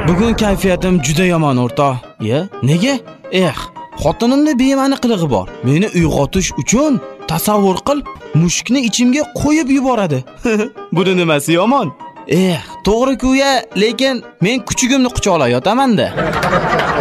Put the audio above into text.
Bugun kayfiyatim juda yomon o'rtoq. Nega? Xotinimda bema'ni qilig'i bor. Meni uyg'otish uchun tasavvur qil, mushukni ichimga qo'yib yuboradi. Buni nimasi yomon? To'g'ri-ku ya, lekin men kuchugimni quchoqlab yotaman-da.